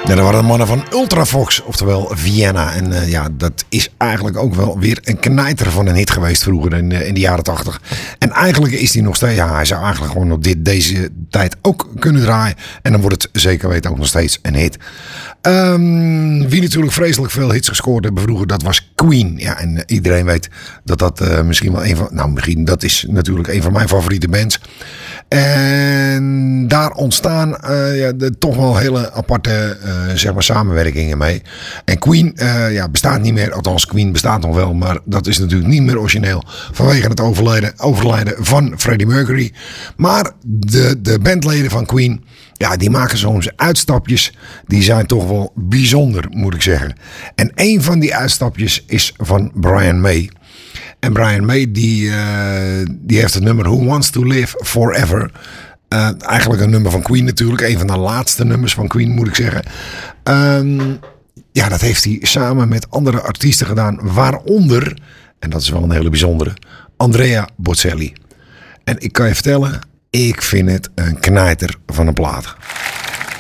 Ja, dat waren de mannen van Ultravox, oftewel Vienna. En ja, dat is eigenlijk ook wel weer een knijter van een hit geweest vroeger in de jaren 80. En eigenlijk is hij nog steeds, ja, hij zou eigenlijk gewoon op deze tijd ook kunnen draaien. En dan wordt het zeker weten ook nog steeds een hit. Wie natuurlijk vreselijk veel hits gescoord hebben vroeger, dat was Queen. Ja, en iedereen weet dat dat misschien wel een van, nou misschien, dat is natuurlijk een van mijn favoriete bands. En daar ontstaan toch wel hele aparte zeg maar samenwerkingen mee. En Queen bestaat niet meer. Althans, Queen bestaat nog wel. Maar dat is natuurlijk niet meer origineel. Vanwege het overlijden van Freddie Mercury. Maar de bandleden van Queen, ja, die maken soms uitstapjes. Die zijn toch wel bijzonder, moet ik zeggen. En een van die uitstapjes is van Brian May. En Brian May die heeft het nummer Who Wants to Live Forever. Eigenlijk een nummer van Queen natuurlijk. Een van de laatste nummers van Queen, moet ik zeggen. Dat heeft hij samen met andere artiesten gedaan. Waaronder, en dat is wel een hele bijzondere, Andrea Bocelli. En ik kan je vertellen, ik vind het een knijter van een plaat.